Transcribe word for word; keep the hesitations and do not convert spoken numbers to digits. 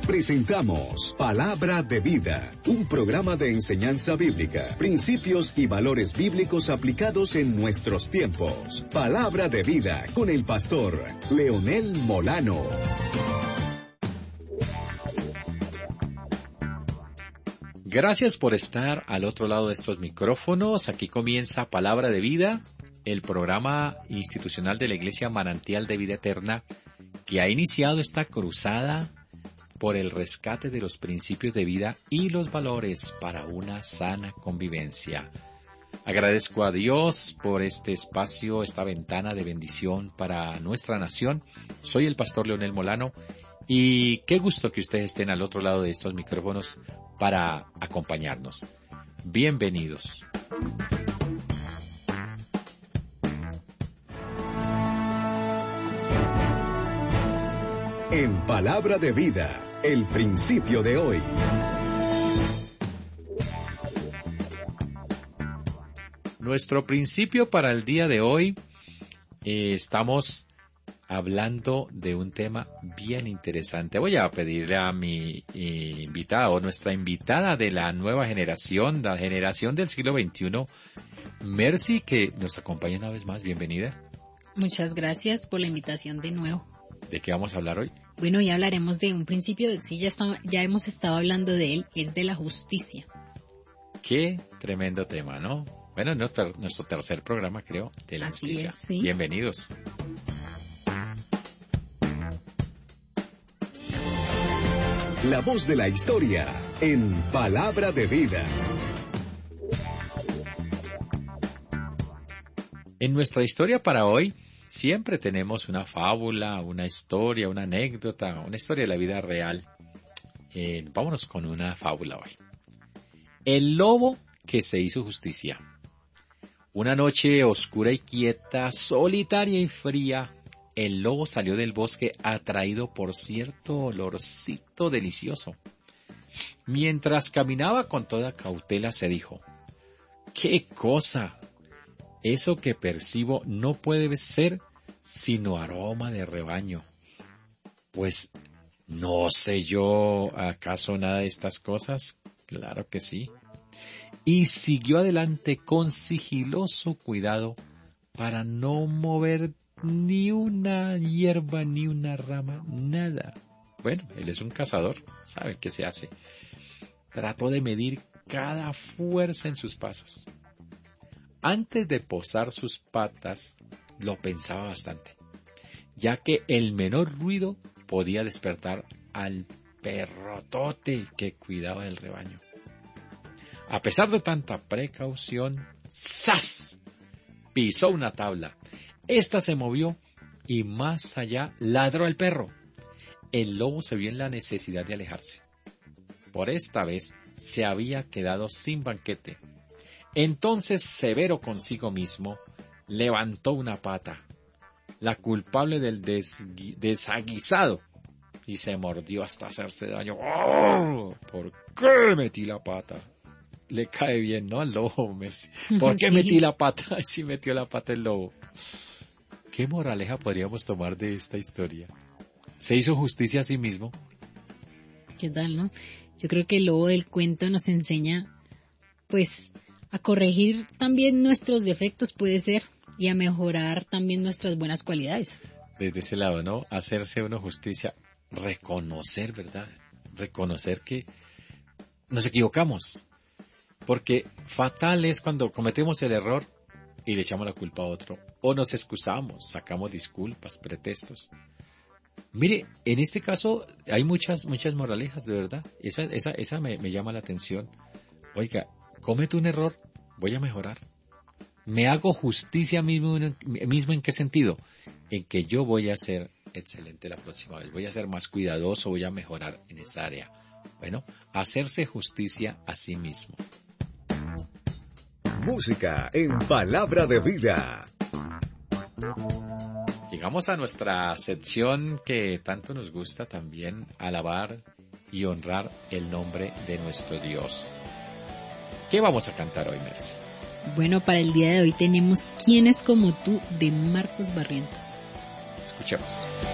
Presentamos Palabra de Vida, un programa de enseñanza bíblica, principios y valores bíblicos aplicados en nuestros tiempos. Palabra de Vida con el pastor Leonel Molano. Gracias por estar al otro lado de estos micrófonos. Aquí comienza Palabra de Vida, el programa institucional de la Iglesia Manantial de Vida Eterna, que ha iniciado esta cruzada por el rescate de los principios de vida y los valores para una sana convivencia. Agradezco a Dios por este espacio, esta ventana de bendición para nuestra nación. Soy el pastor Leonel Molano y qué gusto que ustedes estén al otro lado de estos micrófonos para acompañarnos. Bienvenidos. En Palabra de Vida, el principio de hoy. Nuestro principio para el día de hoy, eh, estamos hablando de un tema bien interesante. Voy a pedirle a mi eh, invitada o nuestra invitada de la nueva generación, la generación del siglo veintiuno, Mercy, que nos acompaña una vez más. Bienvenida. Muchas gracias por la invitación de nuevo. ¿De qué vamos a hablar hoy? Bueno, hoy hablaremos de un principio, sí, ya, está, ya hemos estado hablando de él, es de la justicia. Qué tremendo tema, ¿no? Bueno, nuestro, nuestro tercer programa, creo, de la Así justicia. Es, sí. Bienvenidos. La voz de la historia en Palabra de Vida. En nuestra historia para hoy, siempre tenemos una fábula, una historia, una anécdota, una historia de la vida real. Eh, vámonos con una fábula hoy. El lobo que se hizo justicia. Una noche oscura y quieta, solitaria y fría, el lobo salió del bosque atraído por cierto olorcito delicioso. Mientras caminaba con toda cautela se dijo: ¡qué cosa! Eso que percibo no puede ser sino aroma de rebaño. Pues, ¿no sé yo acaso nada de estas cosas? Claro que sí. Y siguió adelante con sigiloso cuidado para no mover ni una hierba, ni una rama, nada. Bueno, él es un cazador, sabe qué se hace. Trató de medir cada fuerza en sus pasos. Antes de posar sus patas, lo pensaba bastante, ya que el menor ruido podía despertar al perrotote que cuidaba del rebaño. A pesar de tanta precaución, ¡zas!, pisó una tabla. Esta se movió y más allá ladró el perro. El lobo se vio en la necesidad de alejarse. Por esta vez se había quedado sin banquete. Entonces, severo consigo mismo, levantó una pata, la culpable del desgui- desaguisado, y se mordió hasta hacerse daño. ¡Oh! ¿Por qué metí la pata? Le cae bien, ¿no? Al lobo. ¿Por qué Sí. metí la pata? Ay, sí metió la pata el lobo. ¿Qué moraleja podríamos tomar de esta historia? ¿Se hizo justicia a sí mismo? ¿Qué tal, no? Yo creo que el lobo del cuento nos enseña, pues, a corregir también nuestros defectos, puede ser, y a mejorar también nuestras buenas cualidades. Desde ese lado, ¿no? Hacerse uno justicia, reconocer, ¿verdad? Reconocer que nos equivocamos. Porque fatal es cuando cometemos el error y le echamos la culpa a otro. O nos excusamos, sacamos disculpas, pretextos. Mire, en este caso hay muchas, muchas moralejas, de verdad. Esa, esa, esa me, me llama la atención. Oiga, cometo un error, voy a mejorar. Me hago justicia mismo, mismo en qué sentido? En que yo voy a ser excelente la próxima vez. Voy a ser más cuidadoso, voy a mejorar en esa área. Bueno, hacerse justicia a sí mismo. Música en Palabra de Vida. Llegamos a nuestra sección que tanto nos gusta también, alabar y honrar el nombre de nuestro Dios. ¿Qué vamos a cantar hoy, Mercy? Bueno, para el día de hoy tenemos ¿Quién es como tú? De Marcos Barrientos. Escuchemos.